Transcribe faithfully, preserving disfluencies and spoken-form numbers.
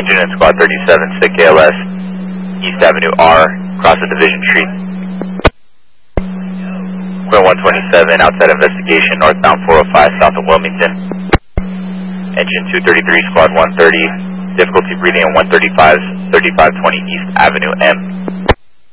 engine in Squad thirty-seven, S I C K L S, East Avenue R, across the Division Street. Quinn one twenty-seven, outside investigation, northbound four oh five, south of Wilmington. Engine two thirty-three, Squad one thirty, difficulty breathing on one thirty-five, thirty-five twenty East Avenue M.